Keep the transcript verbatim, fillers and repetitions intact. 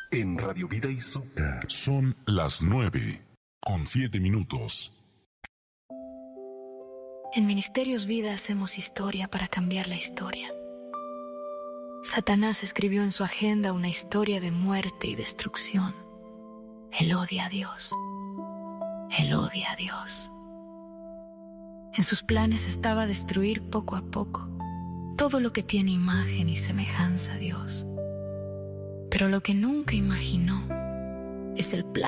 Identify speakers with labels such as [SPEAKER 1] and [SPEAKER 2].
[SPEAKER 1] En Radio Vida y Zucca.
[SPEAKER 2] Son las nueve con siete minutos.
[SPEAKER 3] En Ministerios Vida hacemos historia para cambiar la historia. Satanás escribió en su agenda una historia de muerte y destrucción. Él odia a Dios. Él odia a Dios. En sus planes estaba destruir poco a poco todo lo que tiene imagen y semejanza a Dios. Pero lo que nunca imaginó es el plan